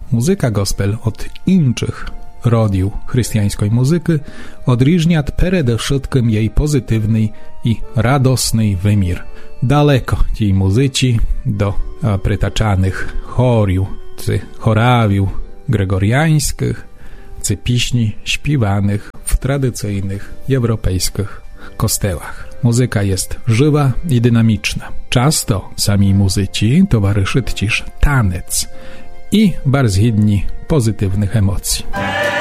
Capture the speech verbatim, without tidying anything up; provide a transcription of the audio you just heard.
Muzyka gospel od innych rodzajów chrześcijańskiej muzyki odróżnia przede wszystkim jej pozytywny i radosny wymiar. Daleko tej muzyki do przytaczanych choriów, czy chorawiów gregoriańskich, czy piśni śpiewanych w tradycyjnych europejskich kościołach. Muzyka jest żywa i dynamiczna. Często sami muzyci towarzyszy też tanec i bardzo inni pozytywnych emocji.